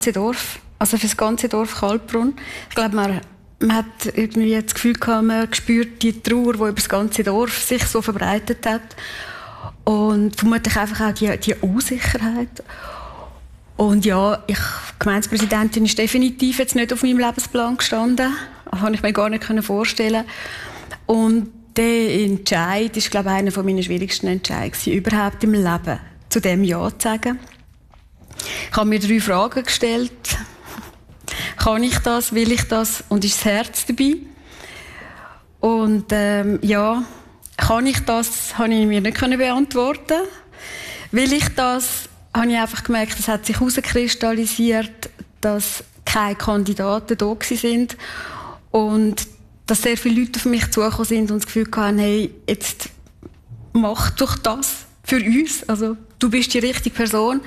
Dorf, also für das ganze Dorf Kaltbrunn. Ich glaube, man hat irgendwie das Gefühl gehabt, man spürt die Trauer, die über das ganze Dorf sich so verbreitet hat. Und vermutlich einfach auch die Unsicherheit. Und ja, Gemeindepräsidentin ist definitiv jetzt nicht auf meinem Lebensplan gestanden. Das konnte ich mir gar nicht vorstellen. Und der Entscheid ist, glaube ich, einer meiner schwierigsten Entscheidungen überhaupt im Leben, zu dem Ja zu sagen. Ich habe mir 3 Fragen gestellt. Kann ich das? Will ich das? Und ist das Herz dabei? Und ja, kann ich das? Habe ich mir nicht beantworten. Will ich das? Habe ich einfach gemerkt, es hat sich herauskristallisiert, dass keine Kandidaten da sind und dass sehr viele Leute auf mich zugekommen sind und das Gefühl hatten, hey, jetzt mach doch das für uns. Also, du bist die richtige Person.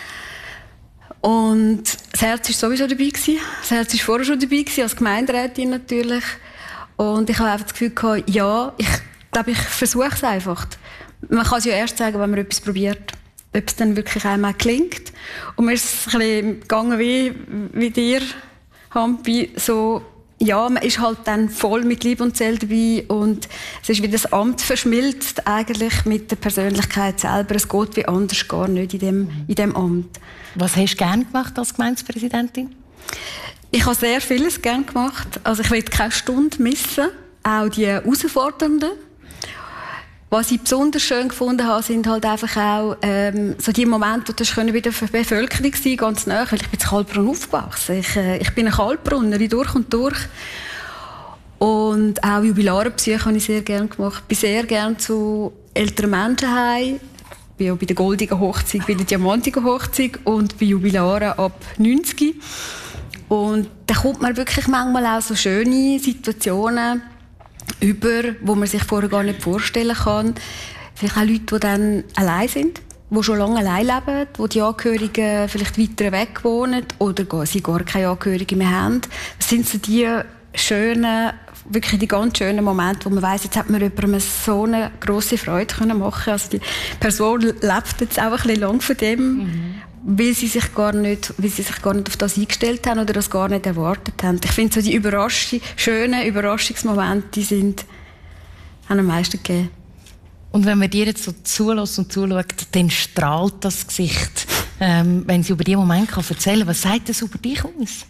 Und das Herz war sowieso dabei gewesen. Das Herz war vorher schon dabei gewesen, als Gemeinderätin natürlich. Und ich habe einfach das Gefühl gehabt, ja, ich glaube, ich versuche es einfach. Man kann es ja erst sagen, wenn man etwas probiert. Ob es dann wirklich einmal klingt. Und mir ist es ein bisschen gegangen wie dir, Hampi, so, ja, man ist halt dann voll mit Liebe und Seele dabei und es ist wie das Amt verschmilzt eigentlich mit der Persönlichkeit selber. Es geht wie anders gar nicht in dem Amt. Was hast du gerne gemacht als Gemeindepräsidentin? Ich habe sehr vieles gerne gemacht. Also ich will keine Stunde missen. Auch die herausfordernden. Was ich besonders schön gefunden habe, sind halt einfach auch so die Momente, wo das bei der Bevölkerung sein, ganz nah, weil ich bin in Kaltbrunn aufgewachsen. Ich bin eine Kaltbrunnerin durch und durch. Und auch Jubilarenbesuche habe ich sehr gerne gemacht. Ich bin sehr gerne zu älteren Menschen heim. Ich bin auch bei der goldigen Hochzeit, bei der diamantigen Hochzeit und bei Jubilaren ab 90. Und da kommt man wirklich manchmal auch so schöne Situationen über, wo man sich vorher gar nicht vorstellen kann. Vielleicht auch Leute, die dann allein sind, die schon lange allein leben, wo die Angehörigen vielleicht weiter weg wohnen oder sie gar keine Angehörigen mehr haben. Das sind so die schönen, wirklich die ganz schönen Momente, wo man weiss, jetzt hat man jemandem so eine grosse Freude machen können. Also die Person lebt jetzt auch ein bisschen lang von dem, weil sie sich gar nicht auf das eingestellt haben oder das gar nicht erwartet haben. Ich finde, so die schönen Überraschungsmomente, die haben am meisten gegeben. Und wenn man dir jetzt so zulässt und zuschaut, dann strahlt das Gesicht. Wenn sie über diesen Moment erzählen kann, was sagt das über dich aus?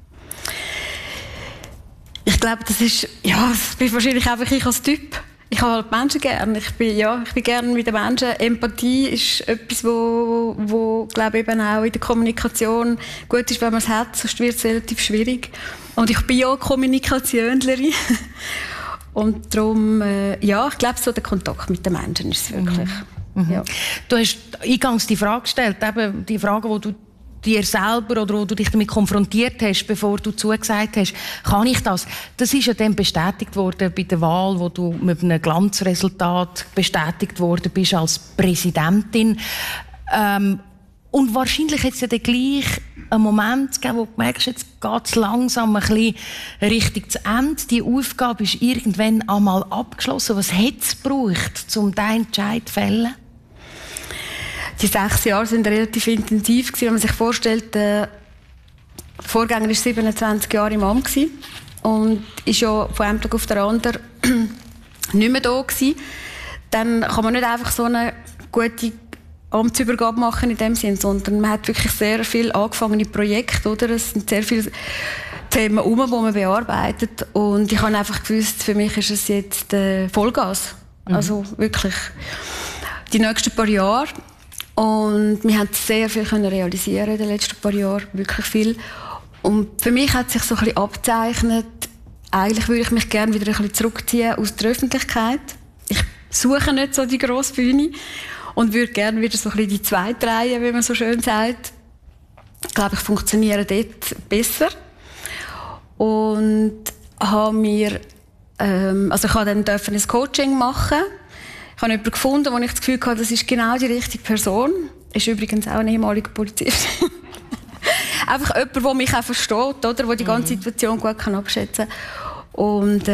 Ich glaube, das bin wahrscheinlich einfach ich als Typ. Ich habe halt Menschen gerne. Ich bin gerne mit den Menschen. Empathie ist etwas, wo glaube ich, eben auch in der Kommunikation gut ist, wenn man es hat, sonst wird es relativ schwierig. Und ich bin ja Kommunikationlerin. Und darum, ich glaube, so der Kontakt mit den Menschen ist es wirklich. Ja. Du hast eingangs die Frage gestellt, eben die Frage, die du dir selber oder wo du dich damit konfrontiert hast, bevor du zugesagt hast, kann ich das? Das ist ja dann bestätigt worden bei der Wahl, wo du mit einem Glanzresultat bestätigt worden bist als Präsidentin. Und wahrscheinlich hat es ja dann gleich einen Moment gegeben, wo du merkst, jetzt geht es langsam ein bisschen Richtung zu Ende. Die Aufgabe ist irgendwann einmal abgeschlossen. Was hat es gebraucht, um diesen Entscheid zu fällen? Die 6 Jahre waren relativ intensiv, wenn man sich vorstellt, der Vorgänger war 27 Jahre im Amt und ist ja von einem Tag auf den anderen nicht mehr da gewesen. Dann kann man nicht einfach so eine gute Amtsübergabe machen in dem Sinn, sondern man hat wirklich sehr viele angefangene Projekte, oder? Es sind sehr viele Themen die man bearbeitet und ich habe einfach gewusst, für mich ist es jetzt Vollgas. Also wirklich die nächsten paar Jahre. Und wir haben sehr viel realisieren in den letzten paar Jahren, wirklich viel. Und für mich hat sich so ein bisschen abgezeichnet, eigentlich würde ich mich gerne wieder ein bisschen zurückziehen aus der Öffentlichkeit. Ich suche nicht so die grosse Bühne und würde gerne wieder so ein bisschen die zweite Reihe, wie man so schön sagt. Ich glaube, ich funktioniere dort besser. Und habe mir, ich habe dann ein Coaching machen. Ich habe jemanden gefunden, wo ich das Gefühl hatte, das ist genau die richtige Person. Ist übrigens auch ein ehemaliger Polizist. Einfach jemand, der mich auch versteht, oder? Der die ganze Situation gut abschätzen kann. Und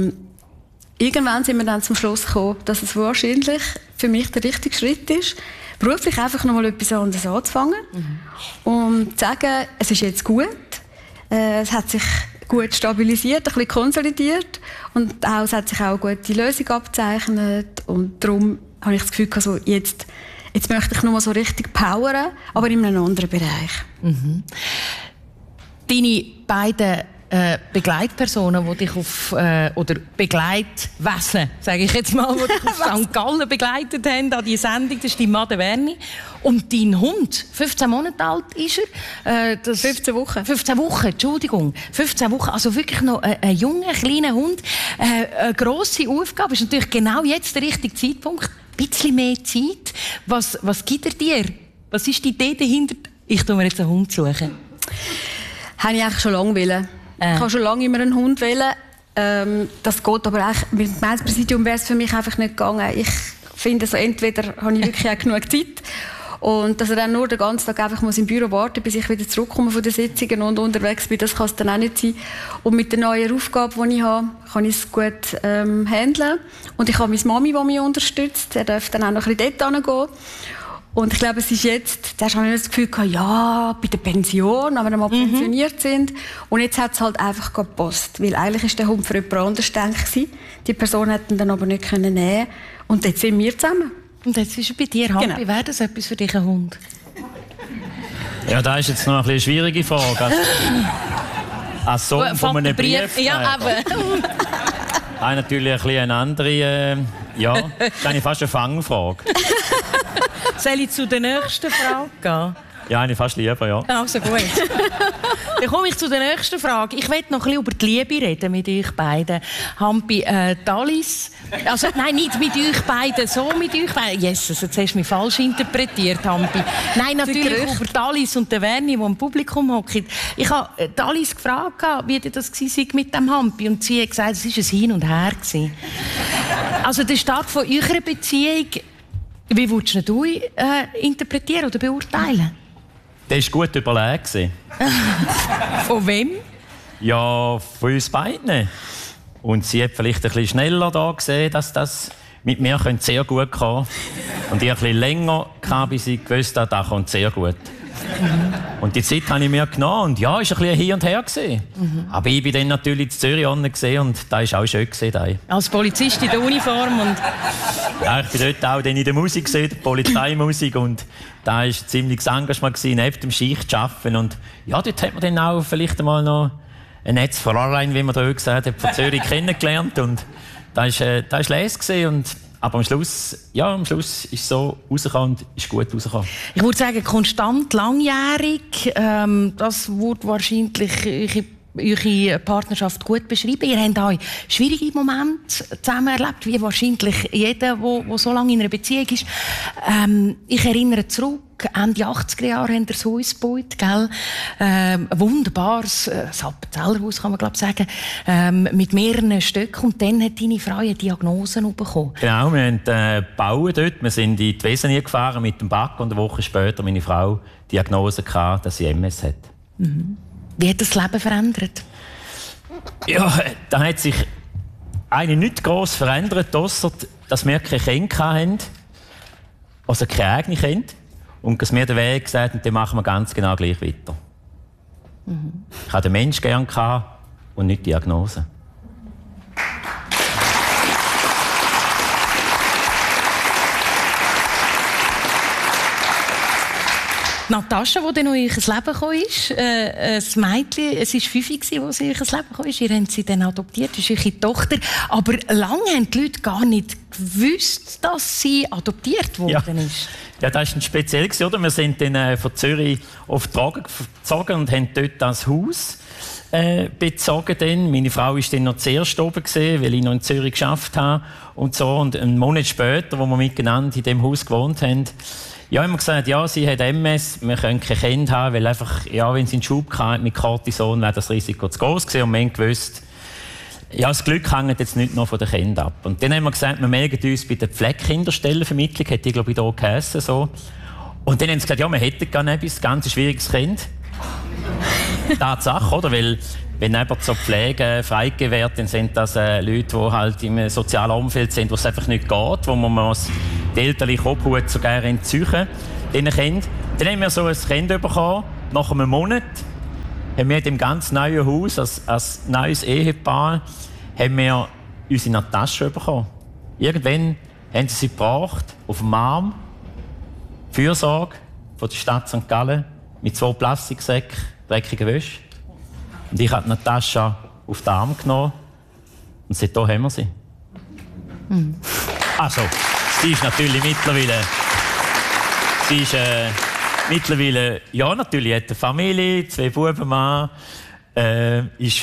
irgendwann sind wir dann zum Schluss gekommen, dass es wahrscheinlich für mich der richtige Schritt ist. beruflich einfach noch mal etwas anderes anzufangen und zu sagen, es ist jetzt gut, es hat sich gut stabilisiert, ein bisschen konsolidiert und auch, es hat sich auch eine gute Lösung abgezeichnet und darum habe ich das Gefühl, also jetzt möchte ich noch mal so richtig powern, aber in einem anderen Bereich. Deine beiden Begleitpersonen, die dich oder Begleitwesen, sage ich jetzt mal, die dich auf St. Gallen begleitet haben an die Sendung, das ist die Madde Werni. Und dein Hund, 15 Monate alt ist er. 15 Wochen. 15 Wochen, Entschuldigung. 15 Wochen, also wirklich noch ein junger, kleiner Hund. Eine grosse Aufgabe, ist natürlich genau jetzt der richtige Zeitpunkt. Ein bisschen mehr Zeit. Was gibt er dir? Was ist die Idee dahinter? Ich tue mir jetzt einen Hund suchen. Habe ich eigentlich schon lange wollen. Ich habe schon lange immer einen Hund wollen. Das geht aber eigentlich, mit dem Gemeindepräsidium wäre es für mich einfach nicht gegangen. Ich finde, so entweder habe ich wirklich auch genug Zeit und dass er dann nur den ganzen Tag einfach im Büro warten muss, bis ich wieder zurückkomme von den Sitzungen und unterwegs bin, das kann es dann auch nicht sein. Und mit der neuen Aufgabe, die ich habe, kann ich es gut handeln. Und ich habe meine Mami, die mich unterstützt. Er darf dann auch noch ein bisschen dort hingehen. Und ich glaube, es ist jetzt, zuerst habe ich das Gefühl gehabt, ja, bei der Pension, wenn wir mal pensioniert sind. Und jetzt hat es halt einfach gepasst. Weil eigentlich war der Hund für jemand anderes gedacht. Die Person hätte ihn dann aber nicht nehmen können. Und jetzt sind wir zusammen. Und jetzt ist er bei dir. Hampi, Genau. wäre das etwas für dich, ein Hund? Ja, das ist jetzt noch eine schwierige Frage. Als Sohn von einem Brief. Ja, eben. Natürlich ein bisschen eine andere, ja, das ist eigentlich fast eine Fangfrage. Soll ich zu der nächsten Frage gehen? Ja, eigentlich fast lieber, ja. Also gut. Dann komme ich zu der nächsten Frage. Ich möchte noch ein bisschen über die Liebe reden mit euch beiden. Hampi, Talis. Also, nein, nicht mit euch beiden, so mit euch beiden. Jesus, jetzt hast du mich falsch interpretiert, Hampi. Nein, natürlich über Talis und den Werni, die im Publikum hocken. Ich habe Talis gefragt, wie das war mit dem Hampi. Und sie hat gesagt, es war ein Hin und Her. Also, der Start von eurer Beziehung, wie würdest du ihn interpretieren oder beurteilen? Der war gut überlegt. Von wem? Ja, von uns beiden. Und sie hat vielleicht ein bisschen schneller da gesehen, dass das mit mir sehr gut kommen könnte. Und ich ein bisschen länger kam, bis ich gewusst habe, das kommt sehr gut. Und die Zeit habe ich mir genommen und ja, es war ein bisschen hin und her. Aber ich bin dann natürlich in Zürich gesehen und das war auch schön. Als Polizist in der Uniform und... Ja, ich bin dort auch dann in der Musik gesehen, der Polizeimusik, und da war ein ziemliches Engagement neben dem Schicht zu arbeiten. Und ja, dort hat man dann auch vielleicht einmal noch ein Netz von Fräulein, wie man da gesagt hat, von Zürich kennengelernt, und das war les und aber am Schluss ist es so rausgekommen und ist gut rausgekommen. Ich würde sagen, konstant, langjährig, das würde wahrscheinlich eure Partnerschaft gut beschreiben. Ihr habt auch schwierige Momente zusammen erlebt, wie wahrscheinlich jeder, der so lange in einer Beziehung ist. Ich erinnere zurück, Ende 80er Jahre haben wir das Haus gebaut, gell? Ein wunderbares Appenzellerhaus, kann man glaube sagen, mit mehreren Stöcken. Und dann hat deine Frau eine Diagnose bekommen. Genau, wir haben gebaut dort. Wir sind in die Wesen gefahren mit dem Bagger und eine Woche später meine Frau die Diagnose gehabt, dass sie MS hat. Wie hat das Leben verändert? Ja, da hat sich eigentlich nichts gross verändert, ausser dass wir keine Kinder hatten, also keine eigenen Kinder. Und dass wir den Weg gesagt haben, den machen wir ganz genau gleich weiter. Ich hatte den Menschen gerne und nicht die Diagnose. Natascha, die dann noch in euer Leben gekommen ist, ein Mädchen, es war 5, als sie in euer Leben gekommen ist. Ihr habt sie dann adoptiert, das ist eure Tochter. Aber lange haben die Leute gar nicht gewusst, dass sie adoptiert worden ist. Ja, das war speziell, oder? Wir sind dann von Zürich auf Tragen gezogen und haben dort das Haus bezogen. Dann. Meine Frau war dann noch zuerst oben, weil ich noch in Zürich gearbeitet habe. Und so. Und einen Monat später, wo wir miteinander in diesem Haus gewohnt haben, ja, haben wir gesagt, ja, sie hat MS, wir können kein Kind haben, weil einfach, ja, wenn sie einen Schub hatte mit Cortison, wäre das Risiko zu groß gewesen. Und wir haben gewusst, ja, das Glück hängt jetzt nicht nur von den Kindern ab. Und dann haben wir gesagt, wir melden uns bei der Pflegekinderstellenvermittlung, hat die, glaube ich, hier geheissen, so. Und dann haben sie gesagt, ja, wir hätten gar nicht ein ganz schwieriges Kind. Tatsache, oder? Weil, wenn jemand zur Pflege freigegeben wird, dann sind das Leute, die halt im sozialen Umfeld sind, wo es einfach nicht geht, wo man muss die elterliche Obhut sogar entzüchen, diesen Kindern. Dann haben wir so ein Kind bekommen, nach einem Monat haben wir in dem ganz neuen Haus, als neues Ehepaar, haben wir unsere Natascha bekommen. Irgendwann haben sie gebracht, auf dem Arm, Fürsorge von der Stadt St. Gallen, mit 2 Plastiksäcken, dreckiger Wäsche. Und ich habe Natascha auf den Arm genommen und seitdem haben wir sie. Also, sie ist natürlich mittlerweile, ja, natürlich hat eine Familie, 2 Buben, Mann, ist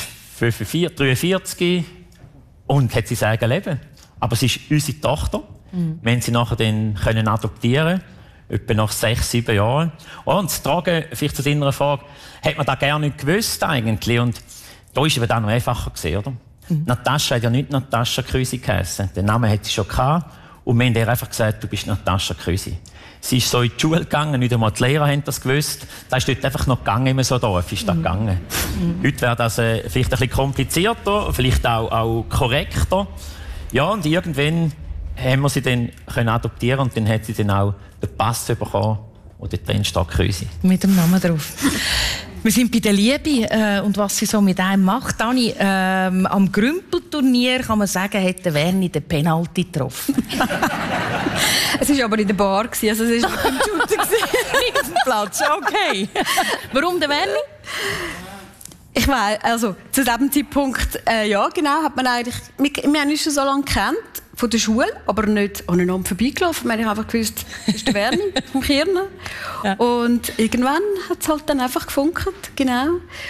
43 und hat sein eigenes Leben. Aber sie ist unsere Tochter. Wir haben sie nachher dann können adoptieren, etwa nach 6-7 Jahren. Und zu tragen, vielleicht zu deiner Frage, hat man das gerne nicht gewusst eigentlich. Und da war es dann noch einfacher gewesen, oder? Natascha hat ja nicht Natascha Krüsi geheißen. Den Namen hat sie schon gehabt. Und wir haben ihr einfach gesagt, du bist Natascha Krüsi. Sie ist so in die Schule gegangen, nicht einmal die Lehrer haben das gewusst. Das ist dort einfach noch gegangen, immer so Dorf ist das gegangen. Heute wäre das vielleicht ein bisschen komplizierter, vielleicht auch korrekter. Ja, und irgendwann haben wir sie dann können adoptieren und dann hat sie dann auch den Pass bekommen und dort drin steht Krüsi. Mit dem Namen drauf. Wir sind bei der Liebe und was sie so mit einem macht. Dani, am Grümpelturnier kann man sagen, hat der Werni den Penalty getroffen. Es war aber in der Bar, also es war mit dem Shooter. Nicht auf dem Platz, okay. Warum der Werni? Ich meine, also zu diesem Zeitpunkt, ja genau, hat man eigentlich, wir haben uns schon so lange gekannt, von der Schule, aber nicht aneinander vorbeigelaufen. Wir haben einfach gewusst, das ist der Werni vom Kirnen. Ja. Und irgendwann hat es halt dann einfach gefunkt, genau.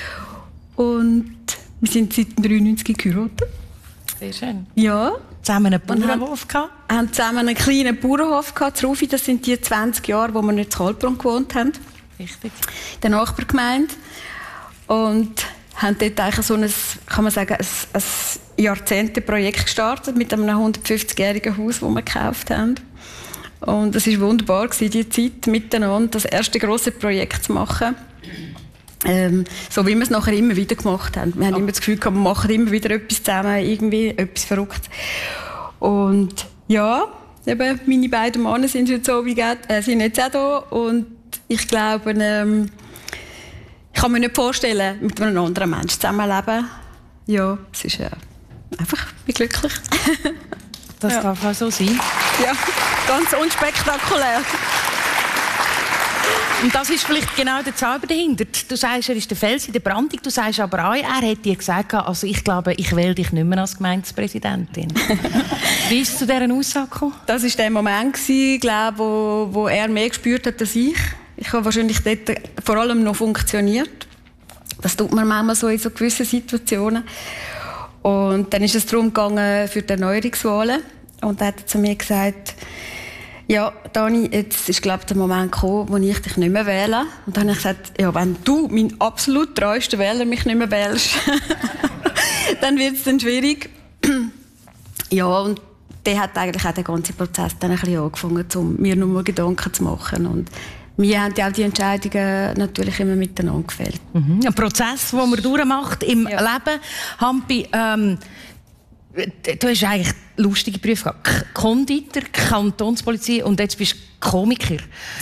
Und wir sind seit 1993 geheiratet. Sehr schön. Ja. Zusammen einen Bauernhof gehabt? Wir haben zusammen einen kleinen Bauernhof gehabt, Rufi. Das sind die 20 Jahre, wo wir nicht in Kaltbrunn gewohnt haben. Richtig. In der Nachbargemeinde. Und haben dort eigentlich so ein, kann man sagen, ein Jahrzehnte-Projekt gestartet mit einem 150-jährigen Haus, das wir gekauft haben. Und es war wunderbar, diese Zeit miteinander das erste grosse Projekt zu machen. So wie wir es nachher immer wieder gemacht haben. Wir haben immer das Gefühl gehabt, wir machen immer wieder etwas zusammen, irgendwie etwas Verrücktes. Und ja, eben, meine beiden Männer sind heute so wie sind jetzt auch da. Und ich glaube, ich kann mir nicht vorstellen, mit einem anderen Menschen zusammenleben. Ja, es ist einfach glücklich. Das darf auch so sein. Ja, ganz unspektakulär. Und das ist vielleicht genau der Zauber dahinter. Du sagst, er ist der Fels in der Brandung. Du sagst aber auch, er hat dir gesagt, also ich glaube, ich wähle dich nicht mehr als Gemeindepräsidentin. Wie ist es zu dieser Aussage gekommen? Das war der Moment, glaube, wo er mehr gespürt hat als ich. Ich habe wahrscheinlich dort vor allem noch funktioniert. Das tut man manchmal so in so gewissen Situationen. Und dann ist es darum gegangen für die Erneuerungswahlen. Und er hat zu mir gesagt, ja, Dani, jetzt ist, glaube ich, der Moment gekommen, wo ich dich nicht mehr wähle. Und dann habe ich gesagt, ja, wenn du, mein absolut treuester Wähler, mich nicht mehr wählst, dann wird es dann schwierig. Ja, und der hat eigentlich auch den ganzen Prozess dann ein bisschen angefangen, um mir nur mal Gedanken zu machen. Und wir haben ja auch die Entscheidungen natürlich immer miteinander gefällt. Ein Prozess, den man durchmacht im Leben. Hampi, du hast eigentlich lustige Berufe gehabt. Konditor, Kantonspolizei und jetzt bist du Komiker.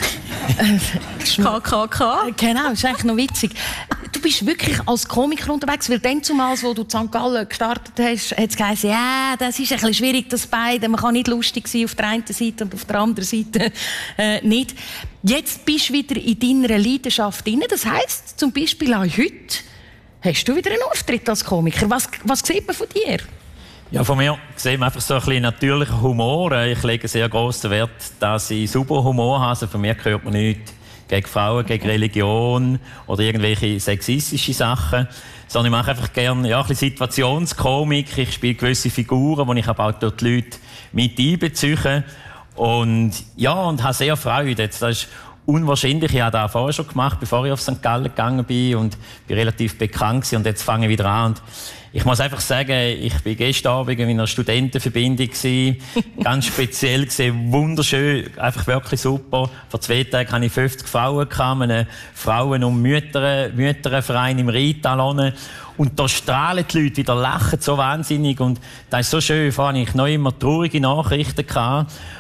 KKK. Genau, das ist eigentlich noch witzig. Du bist wirklich als Komiker unterwegs, weil dann zumals, wo du in St. Gallen gestartet hast, hat es geheißen, ja, das ist ein bisschen schwierig, das beide. Man kann nicht lustig sein auf der einen Seite und auf der anderen Seite nicht. Jetzt bist du wieder in deiner Leidenschaft drin. Das heisst, zum Beispiel auch heute hast du wieder einen Auftritt als Komiker. Was sieht man von dir? Ja, von mir sehen wir einfach so ein bisschen natürlicher Humor. Ich lege sehr grossen Wert, dass ich super Humor habe. Also von mir hört man nichts gegen Frauen, gegen Religion oder irgendwelche sexistische Sachen. Sondern ich mache einfach gerne ein bisschen Situationskomik. Ich spiele gewisse Figuren, die ich aber auch dort die Leute mit einbeziehe. Und ja, und habe sehr Freude. Jetzt, das ist unwahrscheinlich. Ich habe das vorher schon gemacht, bevor ich auf St. Gallen gegangen bin und bin relativ bekannt gewesen. Und jetzt fange ich wieder an. Und ich muss einfach sagen, ich bin gestern Abend in einer Studentenverbindung gewesen. Ganz speziell gewesen, wunderschön, einfach wirklich super. Vor 2 Tagen hatte ich 50 Frauen gehabt, einen Frauen- und Mütterverein im Rheintal. Und da strahlen die Leute wieder, lachen so wahnsinnig. Und das ist so schön. Vorher hatte ich noch immer traurige Nachrichten gehabt.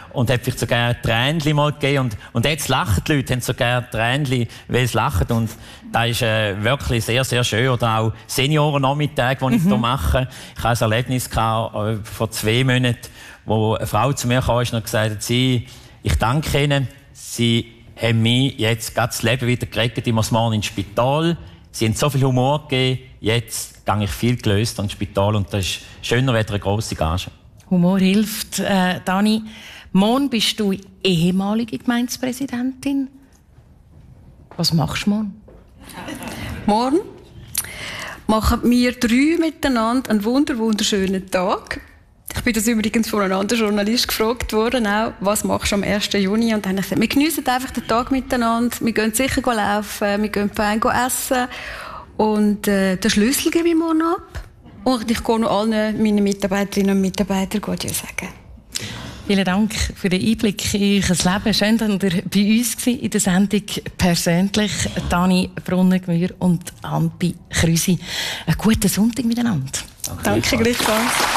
und hat vielleicht sogar ein Tränchen mal gegeben. Und jetzt lachen die Leute, haben sogar ein Tränchen, weil sie lachen. Und das ist wirklich sehr, sehr schön. Oder auch Seniorennachmittag, die ich hier mache. Ich hatte ein Erlebnis gehabt, vor 2 Monaten, wo eine Frau zu mir kam und gesagt hat, ich danke Ihnen, Sie haben mir jetzt gerade das Leben wieder gerettet. Ich muss morgen ins Spital. Sie haben so viel Humor gegeben. Jetzt gehe ich viel gelöst ins Spital. Und das ist schöner als eine grosse Gage. Humor hilft. Dani, morgen bist du ehemalige Gemeindepräsidentin. Was machst du morgen? Morgen machen wir 3 miteinander einen wunderschönen Tag. Ich bin das übrigens von einem anderen Journalist gefragt worden, auch, was machst du am 1. Juni? Und dann habe ich gesagt, wir geniessen einfach den Tag miteinander, wir gehen sicher laufen, wir gehen fein essen und den Schlüssel gebe ich morgen ab. Und ich gehe noch allen meinen Mitarbeiterinnen und Mitarbeitern Adieu sagen. Vielen Dank für den Einblick in euer Leben. Schön, dass ihr bei uns in der Sendung persönlich. Dani Brunnengemühr und Anpi Krüsi. Einen guten Sonntag miteinander. Danke gleichfalls.